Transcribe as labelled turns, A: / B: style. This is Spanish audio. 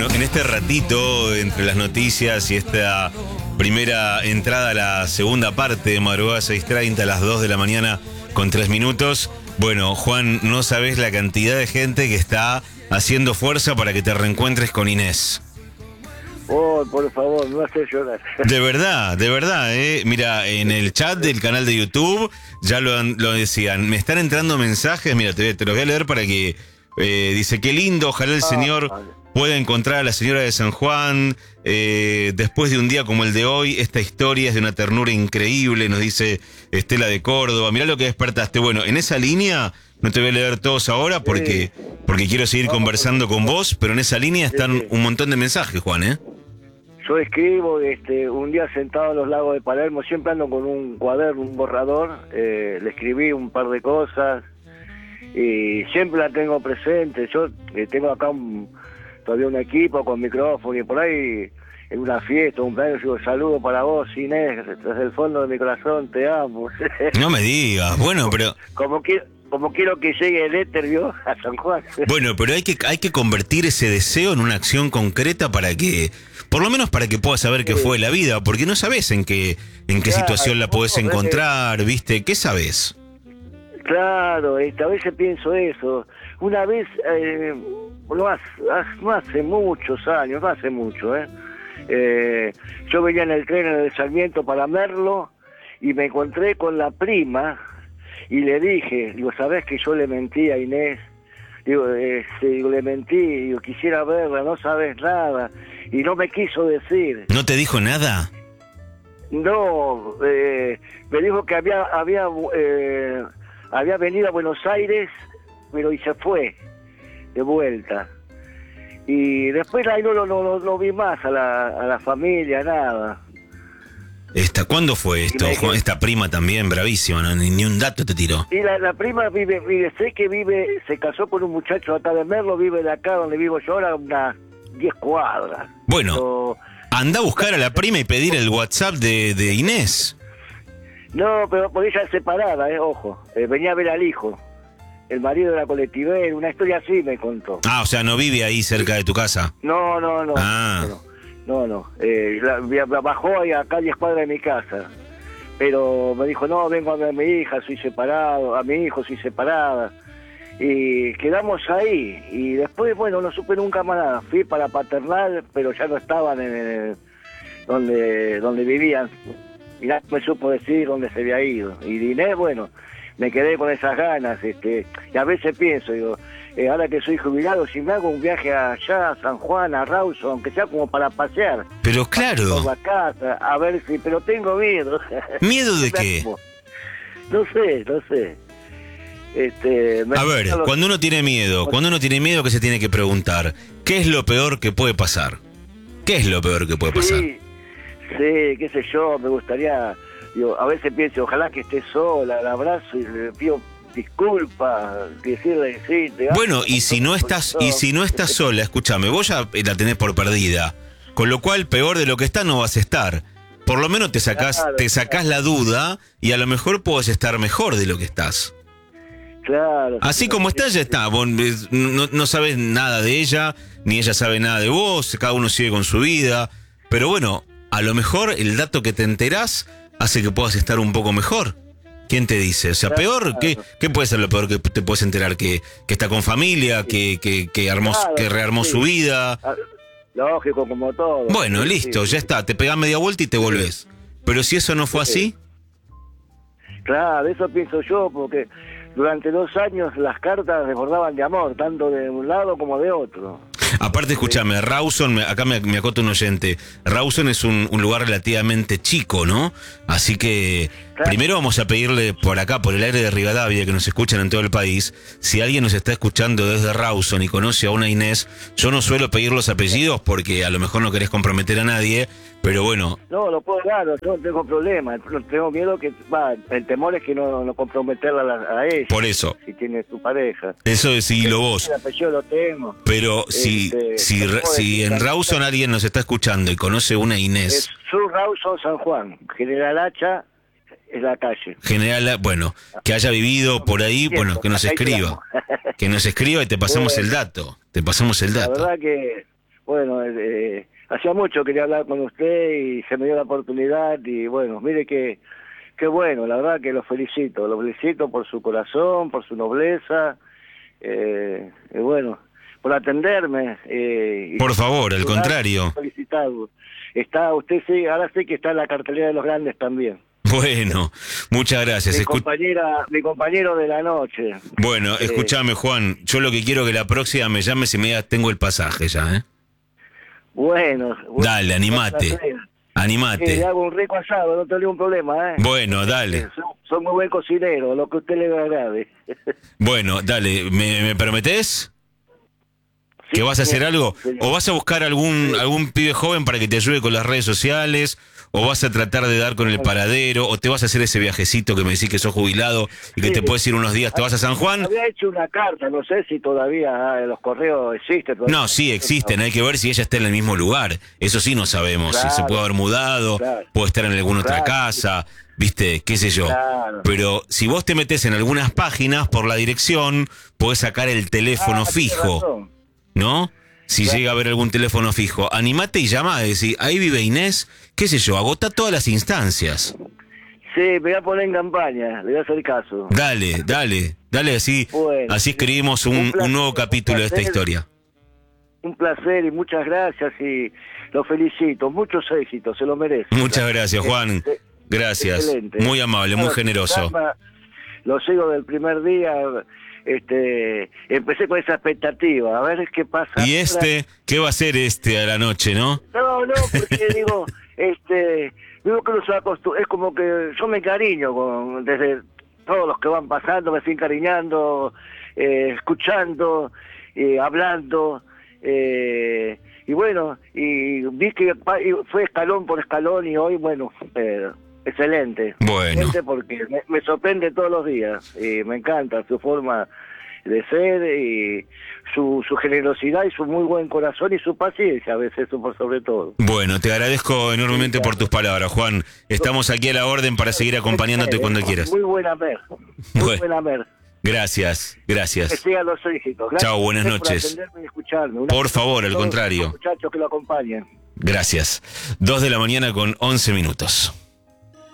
A: Bueno, en este ratito, entre las noticias y esta primera entrada a la segunda parte de Madrugada 6:30 a las 2 de la mañana con 3 minutos. Bueno, Juan, no sabés la cantidad de gente que está haciendo fuerza para que te reencuentres con Inés.
B: Oh, por favor, no haces llorar.
A: De verdad, mira, en el chat del canal de YouTube ya lo decían. Me están entrando mensajes, mira, te los voy a leer para que... dice, qué lindo, ojalá el señor pueda encontrar a la señora de San Juan. Después de un día como el de hoy, esta historia es de una ternura increíble, nos dice Estela de Córdoba. Mirá lo que despertaste. Bueno, en esa línea, no te voy a leer todos ahora porque quiero seguir conversando con vos, pero en esa línea están un montón de mensajes, Juan, ¿eh?
B: Yo escribo, un día sentado en los lagos de Palermo, siempre ando con un cuaderno, un borrador, le escribí un par de cosas y siempre la tengo presente. Yo tengo acá todavía un equipo con micrófono y por ahí en una fiesta, un cumpleaños, digo, saludo para vos, Inés, desde el fondo de mi corazón te amo.
A: No me digas, bueno, pero...
B: Como quiero que llegue el éter, ¿vio? A San Juan.
A: Bueno, pero hay que convertir ese deseo en una acción concreta para que, por lo menos para que puedas saber qué fue la vida, porque no sabes en qué situación la podés encontrar, ¿viste? ¿Qué sabes?
B: Claro, a veces pienso eso. Una vez, no hace muchos años, no hace mucho, yo venía en el tren en el Sarmiento para Merlo y me encontré con la prima y le dije, digo, ¿sabés que yo le mentí a Inés? Digo, le mentí, digo, quisiera verla, no sabes nada. Y no me quiso decir.
A: ¿No te dijo nada?
B: No, me dijo que había venido a Buenos Aires, pero y se fue de vuelta. Y después ahí no vi más a la familia, nada.
A: ¿Cuándo fue esto? Esta prima también, bravísima, ¿no? Ni un dato te tiró.
B: Y la prima se casó con un muchacho acá de Merlo, vive de acá donde vivo yo ahora, unas 10 cuadras.
A: Bueno, anda a buscar a la prima y pedir el WhatsApp de Inés.
B: No, pero porque ella es separada, ojo. Venía a ver al hijo. El marido de la colectivera, una historia así me contó.
A: Ah, o sea, no vive ahí cerca de tu casa.
B: No.
A: Ah.
B: No. Bajó ahí a 10 cuadras de mi casa. Pero me dijo, no, vengo a ver a mi hija, soy separado, a mi hijo soy separada. Y quedamos ahí. Y después, bueno, no supe nunca más nada. Fui para Paternal, pero ya no estaban donde vivían. Y no me supo decir dónde se había ido. Y Inés, bueno, me quedé con esas ganas. Y a veces pienso, digo, ahora que soy jubilado, si me hago un viaje allá a San Juan, a Rawson, aunque sea como para pasear.
A: Pero claro.
B: Por la casa, a ver si... Pero tengo miedo.
A: ¿Miedo de qué?
B: No sé.
A: A ver, cuando uno tiene miedo, ¿qué se tiene que preguntar? ¿Qué es lo peor que puede pasar? ¿Qué es lo peor que puede pasar?
B: Sí, qué sé yo, me gustaría... Digo, a veces pienso, ojalá que esté sola, la abrazo y le pido disculpas, decirle sí, te amo.
A: Bueno, y si no estás sola, escúchame, vos ya la tenés por perdida, con lo cual peor de lo que está no vas a estar. Por lo menos te sacás la duda y a lo mejor podés estar mejor de lo que estás.
B: Claro.
A: Así como está, ya está. Vos no sabes nada de ella, ni ella sabe nada de vos, cada uno sigue con su vida. Pero bueno, a lo mejor el dato que te enterás hace que puedas estar un poco mejor. ¿Quién te dice? O sea, peor, ¿qué puede ser lo peor que te puedes enterar? Que está con familia, que rearmó su vida.
B: Lógico, como todo.
A: Bueno, listo, ya está. Te pegás media vuelta y te volvés. Pero si eso no fue así...
B: Claro, eso pienso yo, porque durante 2 años las cartas desbordaban de amor, tanto de un lado como de otro.
A: Aparte, escúchame, Rawson, acá me acota un oyente, Rawson es un lugar relativamente chico, ¿no? Así que primero vamos a pedirle por acá, por el aire de Rivadavia, que nos escuchan en todo el país, si alguien nos está escuchando desde Rawson y conoce a una Inés, yo no suelo pedir los apellidos porque a lo mejor no querés comprometer a nadie, pero bueno...
B: No, lo puedo dar, no tengo problema, tengo miedo que... el temor es que no comprometerla a ella.
A: Por eso.
B: Si tiene su pareja.
A: Eso decidilo vos.
B: El apellido lo tengo.
A: Pero si en Rawson alguien nos está escuchando y conoce una Inés...
B: Es Sur Rawson San Juan, General Hacha es la calle.
A: General, bueno, que haya vivido por ahí, bueno, que nos escriba. Que nos escriba y te pasamos el dato.
B: La verdad que... Bueno, hacía mucho quería hablar con usted y se me dio la oportunidad y bueno, mire que bueno, la verdad que lo felicito por su corazón, por su nobleza, y bueno, por atenderme.
A: Por favor, al contrario.
B: Felicitarlo. Usted sí, ahora sé que está en la cartelera de los grandes también.
A: Bueno, muchas gracias.
B: Mi compañero de la noche.
A: Bueno, escúchame, Juan, yo lo que quiero es que la próxima me llames y me digas, tengo el pasaje ya, ¿eh?
B: Bueno.
A: Dale, animate. Animate.
B: Le hago un rico asado, no tengo ningún problema, ¿eh?
A: Bueno, dale.
B: Soy muy buen cocinero, lo que a usted le agrade.
A: Bueno, dale, ¿me prometés? ¿Que vas a hacer algo? ¿O vas a buscar algún pibe joven para que te ayude con las redes sociales? ¿O vas a tratar de dar con el paradero? ¿O te vas a hacer ese viajecito que me decís que sos jubilado y que te puedes ir unos días? ¿Te vas a San Juan?
B: Había hecho una carta, no sé si todavía los correos existen.
A: No, sí existen, hay que ver si ella está en el mismo lugar. Eso sí no sabemos,
B: claro,
A: si se puede haber mudado, puede estar en alguna otra casa, viste, qué sé yo.
B: Claro.
A: Pero si vos te metés en algunas páginas por la dirección, podés sacar el teléfono fijo, ¿no? Si llega a haber algún teléfono fijo, animate y llama, decir, ahí vive Inés, qué sé yo, agota todas las instancias.
B: Sí, me voy a poner en campaña, le voy a hacer caso.
A: Dale, así,
B: bueno,
A: así escribimos un nuevo capítulo de esta historia.
B: Un placer y muchas gracias y lo felicito, muchos éxitos, se lo merece.
A: Muchas gracias, Juan, gracias,
B: excelente.
A: Muy amable, muy generoso.
B: Lo sigo del primer día. Empecé con esa expectativa, a ver qué pasa.
A: ¿Y qué va a ser a la noche, no?
B: No, porque digo, digo que no se acostumbra, es como que yo me encariño desde todos los que van pasando, me estoy encariñando, escuchando, hablando, y bueno, y vi que fue escalón por escalón y hoy, bueno, excelente.
A: Bueno.
B: Excelente porque me sorprende todos los días y me encanta su forma de ser y su generosidad y su muy buen corazón y su paciencia a veces por sobre todo.
A: Bueno, te agradezco enormemente por tus palabras, Juan. Estamos aquí a la orden para seguir acompañándote cuando quieras.
B: Muy buena mer. Muy buena mer.
A: Gracias.
B: Que sigan los éxitos.
A: Chao, buenas noches.
B: Por atenderme y escucharme.
A: Por favor, al contrario.
B: Muchachos que lo acompañen.
A: Gracias. 2 de la mañana con 11 minutos.